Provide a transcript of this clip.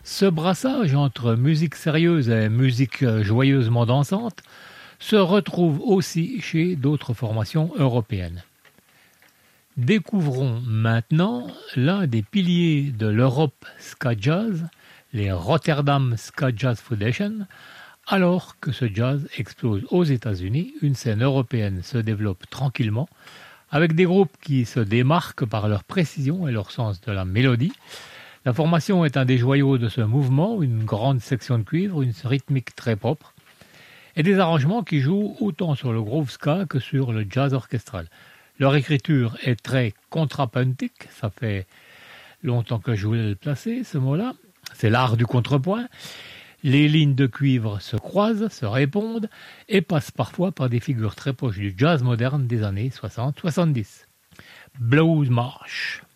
Ce brassage entre musique sérieuse et musique joyeusement dansante se retrouve aussi chez d'autres formations européennes. Découvrons maintenant l'un des piliers de l'Europe Ska Jazz, les Rotterdam Ska Jazz Foundation. Alors que ce jazz explose aux États-Unis, une scène européenne se développe tranquillement, avec des groupes qui se démarquent par leur précision et leur sens de la mélodie. La formation est un des joyaux de ce mouvement, une grande section de cuivre, une rythmique très propre, et des arrangements qui jouent autant sur le groove ska que sur le jazz orchestral. Leur écriture est très contrapuntique, ça fait longtemps que je voulais le placer, ce mot-là. C'est l'art du contrepoint. Les lignes de cuivre se croisent, se répondent et passent parfois par des figures très proches du jazz moderne des années 60-70. Blues March.